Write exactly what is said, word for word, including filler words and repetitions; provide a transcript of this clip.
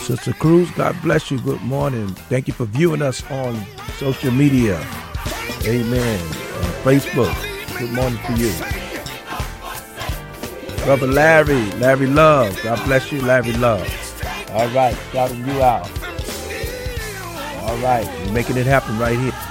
Sister Cruz, God bless you. Good morning. Thank you for viewing us on social media. Amen. On Facebook. Good morning to you. Brother Larry, Larry Love. God bless you, Larry Love. All right, shouting you out. All right, we're making it happen right here.